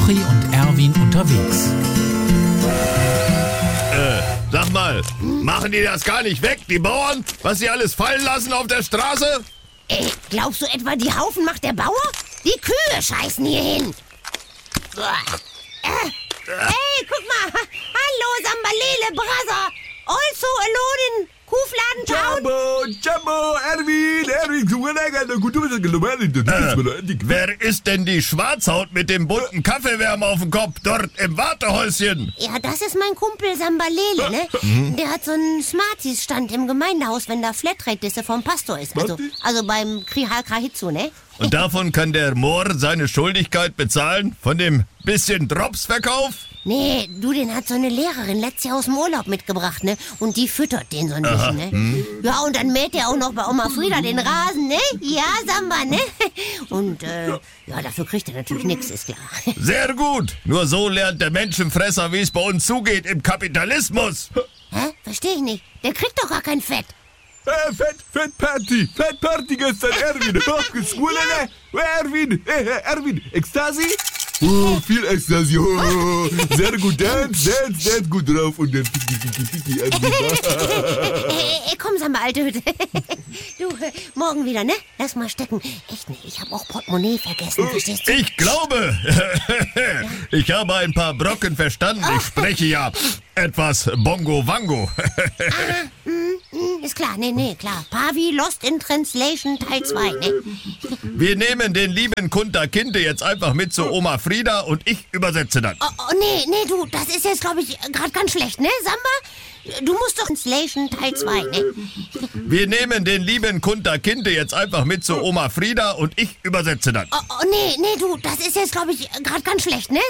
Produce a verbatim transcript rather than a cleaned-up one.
Jochi und Erwin unterwegs. Äh, sag mal, machen die das gar nicht weg, die Bauern, was sie alles fallen lassen auf der Straße? Äh, glaubst du etwa, die Haufen macht der Bauer? Die Kühe scheißen hier hin. Äh, hey, guck mal. Hallo, Sambalele, Brother. Also alone in Kuhfladen Town. Jumbo, Jumbo, Erwin, Erwin. Äh, wer ist denn die Schwarzhaut mit dem bunten Kaffeewärmer auf dem Kopf dort im Wartehäuschen? Ja, das ist mein Kumpel Sambalele, ne? Der hat so einen Smarties-Stand im Gemeindehaus, wenn da Flatrate-Disse vom Pastor ist. Also, also beim Krihal Krahitzu, ne? Und davon kann der Mohr seine Schuldigkeit bezahlen? Von dem bisschen Dropsverkauf? Nee, du, den hat so eine Lehrerin letztes Jahr aus dem Urlaub mitgebracht, ne? Und die füttert den so ein Aha. bisschen, ne? Hm. Ja, und dann mäht er auch noch bei Oma Frieda den Rasen, ne? Ja, Samba, ne? Und, äh, ja, dafür kriegt er natürlich nichts, ist klar. Sehr gut. Nur so lernt der Menschenfresser, wie es bei uns zugeht im Kapitalismus. Hä? Versteh ich nicht. Der kriegt doch gar kein Fett. Äh, Fett, Fett Party, Fett Party gestern, Erwin. Schwule, ne? Erwin, äh, Erwin, Ekstasi? Oh, viel Ekstasi. Oh, sehr gut, dance, dance, dance, gut drauf. Und dann fiki, fiki, fiki, Erwin. Äh, äh, komm, Samba, alte Hütte. Du, äh, morgen wieder, ne? Lass mal stecken. Echt nicht, ich hab auch Portemonnaie vergessen, verstehst du? Ich glaube, ich habe ein paar Brocken verstanden. Ich spreche ja etwas Bongo-Wango. Ah, mm, mm, ist klar, nee, nee, klar. Pavi Lost in Translation Teil zwei, ne? Wir nehmen den lieben Kunter Kinte jetzt einfach mit zu Oma Frieda und ich übersetze dann. Oh, oh nee, nee, du, das ist jetzt, glaube ich, gerade ganz schlecht, ne, Samba? Du musst doch Translation Teil zwei, ne? Wir nehmen den lieben Kunter Kinte jetzt einfach mit zu Oma Frieda und ich übersetze dann. Oh, oh nee, nee, du, das ist jetzt, glaube ich, gerade ganz schlecht, ne,